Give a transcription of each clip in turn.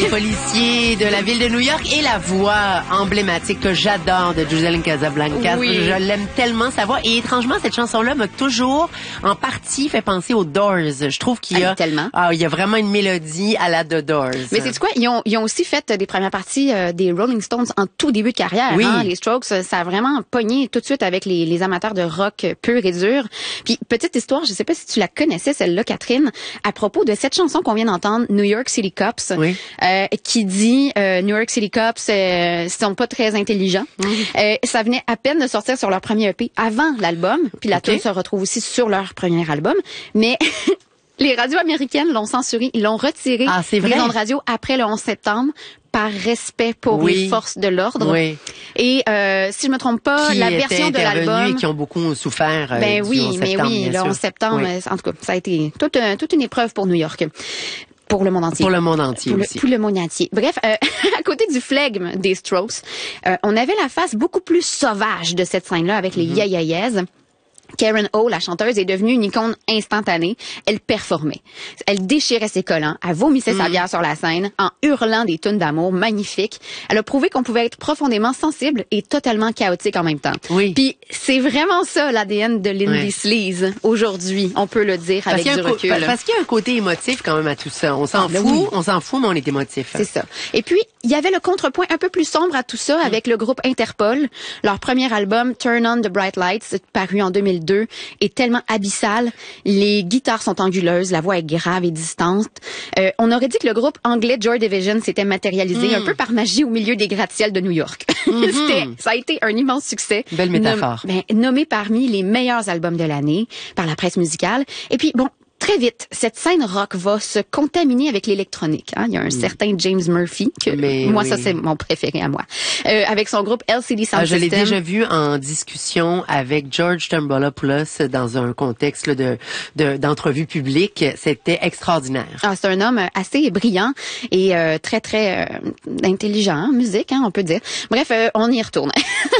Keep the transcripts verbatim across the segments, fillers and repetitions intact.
policiers de la ville de New York et la voix emblématique que j'adore de Giselle Casablancas. Oui. Je l'aime tellement, sa voix. Et étrangement, cette chanson-là m'a toujours, en partie, fait penser aux Doors. Je trouve qu'il y a, ah, tellement. Ah, il y a vraiment une mélodie à la The Doors. Mais c'est quoi? Ils ont, ils ont aussi fait des premières parties euh, des Rolling Stones en tout début de carrière. Oui. Hein? Les Strokes, ça a vraiment pogné tout de suite avec les, les amateurs de rock pur et dur. Puis, petite histoire, je sais pas si tu la connaissais, celle-là, Catherine, à propos de cette chanson qu'on vient d'entendre, New York City Cops, oui. euh, qui dit euh, New York City Cops euh, sont pas très intelligents. Mm. Euh, ça venait à peine de sortir sur leur premier E P avant l'album, puis la okay. tune se retrouve aussi sur leur premier album, mais les radios américaines l'ont censuré, ils l'ont retiré ah, c'est vrai? des ondes radio après le onze septembre par respect pour oui. les forces de l'ordre. Oui. Et euh, si je me trompe pas, qui la version de l'album, et qui ont beaucoup souffert. Euh, ben du oui, onze mais septembre, oui, le onze septembre, oui. en tout cas, ça a été toute, toute une épreuve pour New York. Pour le monde entier. Pour le monde entier pour aussi. Le, pour le monde entier. Bref, euh, à côté du flegme des Strokes, euh, on avait la face beaucoup plus sauvage de cette scène-là avec les mm-hmm. yeah yeah yeahs. Karen O, la chanteuse, est devenue une icône instantanée. Elle performait. Elle déchirait ses collants. Elle vomissait mm. sa bière sur la scène en hurlant des tunes d'amour magnifiques. Elle a prouvé qu'on pouvait être profondément sensible et totalement chaotique en même temps. Oui. Puis c'est vraiment ça l'A D N de Lindy oui. Sleaze aujourd'hui. On peut le dire parce avec du recul. Co- parce qu'il y a un côté émotif quand même à tout ça. On s'en ah, fout, oui. on s'en fout, mais on est émotif. C'est ça. Et puis il y avait le contrepoint un peu plus sombre à tout ça avec mm. le groupe Interpol. Leur premier album Turn on the Bright Lights, paru en deux mille deux, est tellement abyssal. Les guitares sont anguleuses, la voix est grave et distante. Euh, on aurait dit que le groupe anglais Joy Division s'était matérialisé mm. un peu par magie au milieu des gratte-ciels de New York. Mm-hmm. C'était, ça a été un immense succès. Belle métaphore. Nom, ben, nommé parmi les meilleurs albums de l'année par la presse musicale. Et puis, bon, très vite, cette scène rock va se contaminer avec l'électronique. Hein? Il y a un mm. certain James Murphy, que Mais moi, oui. ça, c'est mon préféré à moi. Euh, avec son groupe L C D Sound ah, System. Je l'ai déjà vu en discussion avec George Stroumboulopoulos dans un contexte là, de, de d'entrevue publique. C'était extraordinaire. Ah, c'est un homme assez brillant et euh, très, très euh, intelligent en musique, hein, on peut dire. Bref, euh, on y retourne.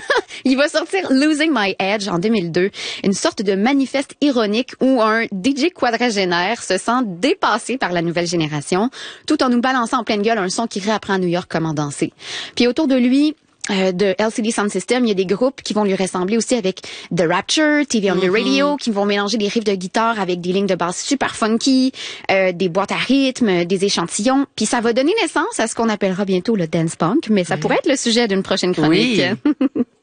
Il va sortir Losing My Edge en deux mille deux, une sorte de manifeste ironique où un D J quadragénaire se sent dépassé par la nouvelle génération, tout en nous balançant en pleine gueule un son qui réapprend à New York comment danser. Puis autour de lui, Euh, de L C D Sound System, il y a des groupes qui vont lui ressembler aussi avec The Rapture, T V on the Radio, mm-hmm. qui vont mélanger des riffs de guitare avec des lignes de basse super funky, euh, des boîtes à rythme, des échantillons. Puis ça va donner naissance à ce qu'on appellera bientôt le dance punk, mais ça oui. pourrait être le sujet d'une prochaine chronique. Oui.